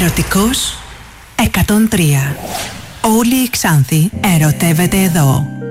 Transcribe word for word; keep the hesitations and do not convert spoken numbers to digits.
Ερωτικός εκατόν τρία. Όλη η Ξάνθη ερωτεύεται εδώ.